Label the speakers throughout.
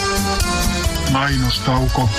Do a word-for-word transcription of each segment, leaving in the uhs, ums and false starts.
Speaker 1: Mainostauko.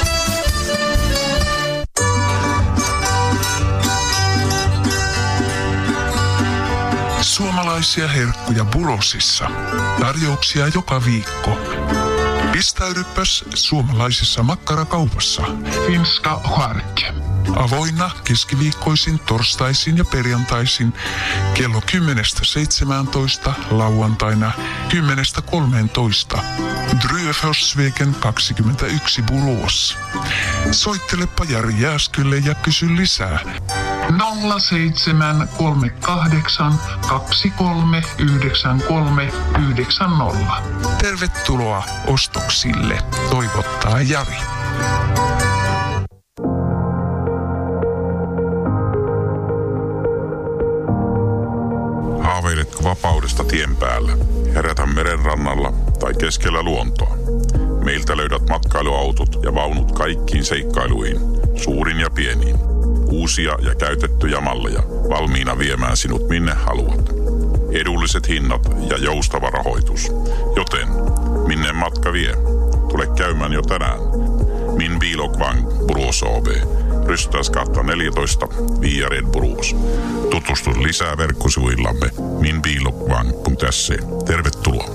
Speaker 1: Suomalaisia herkkuja Burosissa. Tarjouksia joka viikko. Pistäydypäs suomalaisessa makkarakaupassa. Finska Chark. Avoinna keskiviikkoisin, torstaisin ja perjantaisin kello kymmenestä seitsemääntoista, lauantaina kymmenestä kolmeentoista. Dryöforsveken kaksikymmentäyksi Borås. Soittelepa Jari Jääskylle ja kysy lisää. nolla seitsemän kolme kahdeksan kaksi kolme yhdeksän kolme yhdeksän nolla. Tervetuloa ostoksille, toivottaa Jari.
Speaker 2: Haaveiletko vapaudesta tien päällä, herätä merenrannalla tai keskellä luontoa? Meiltä löydät matkailuautot ja vaunut kaikkiin seikkailuihin, suurin ja pieniin. Uusia ja käytettyjä malleja valmiina viemään sinut minne haluat. Edulliset hinnat ja joustava rahoitus. Joten minne matka vie? Tule käymään jo tänään. Min bil och vagn Borås A B. Rystäysgatan neljätoista, Viared Borås. Tutustu lisää verkkosivuillamme min bil och vagn piste se. Tervetuloa.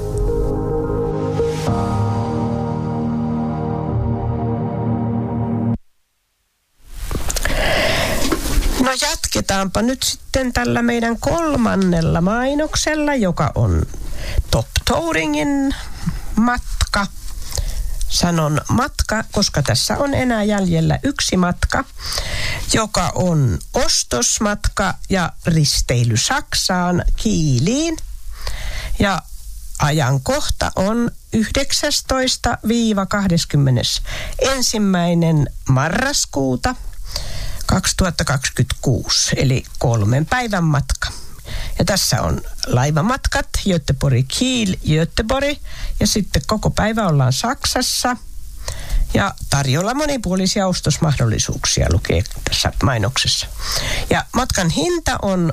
Speaker 3: No jatketaanpa nyt sitten tällä meidän kolmannella mainoksella, joka on Top Touringin matka. Sanon matka, koska tässä on enää jäljellä yksi matka, joka on ostosmatka ja risteily Saksaan Kieliin. Ja ajankohta on yhdeksästoista kahdeskymmenesensimmäinen marraskuuta kaksituhattakaksikymmentäkuusi, eli kolmen päivän matka. Ja tässä on laivamatkat, Göteborg, Kiel, Göteborg, ja sitten koko päivä ollaan Saksassa. Ja tarjolla monipuolisia ostosmahdollisuuksia lukee tässä mainoksessa. Ja matkan hinta on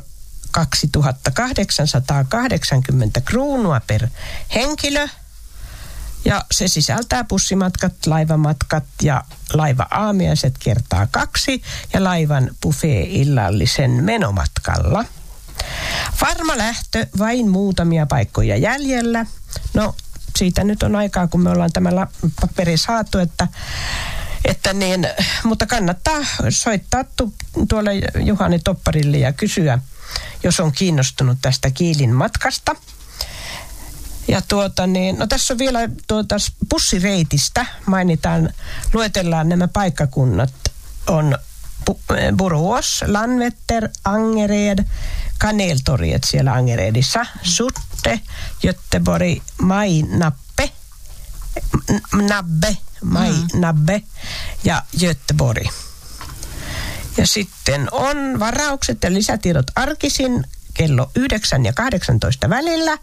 Speaker 3: kaksituhattakahdeksansataakahdeksankymmentä kruunua per henkilö. Ja se sisältää bussimatkat, laivamatkat ja laiva-aamiaiset kertaa kaksi ja laivan buffet-illallisen menomatkalla. Varma lähtö, vain muutamia paikkoja jäljellä. No, siitä nyt on aikaa, kun me ollaan tämä paperi saatu, että, että niin, mutta kannattaa soittaa tu, tuolle Juhani Topparille ja kysyä, jos on kiinnostunut tästä Kielin matkasta. Ja tuota niin, no tässä on vielä tuota bussireitistä, mainitaan, luetellaan nämä paikkakunnat, on Borås, Landvetter, Angered, Kaneltorget siellä Angeredissa, Surte, Göteborg, Majnappe, Nabbe, Majnabbe ja Göteborg. Ja sitten on varaukset ja lisätiedot arkisin kello yhdeksän ja kahdeksantoista välillä.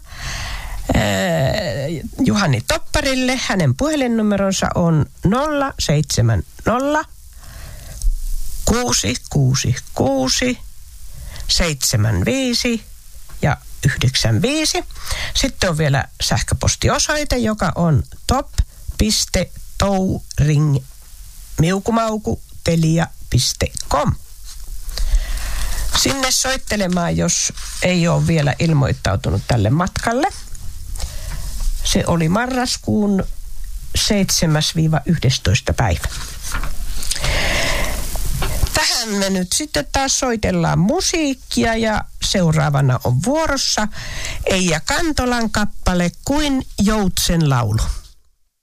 Speaker 3: Juhani Topparille, hänen puhelinnumeronsa on nolla seitsemän nolla kuusi kuusi kuusi seitsemän viisi ja yhdeksän viisi. Sitten on vielä sähköpostiosoite, joka on top piste touring miukumauku telia piste com. Sinne soittelemaan, jos ei ole vielä ilmoittautunut tälle matkalle. Se oli marraskuun seitsemäs yhdestoista päivä. Tähän me nyt sitten taas soitellaan musiikkia ja seuraavana on vuorossa Eija Kantolan kappale Kuin joutsen laulu.